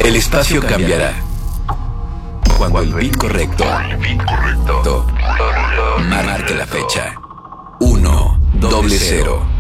El espacio cambiará cuando el beat correcto marque la fecha. 100.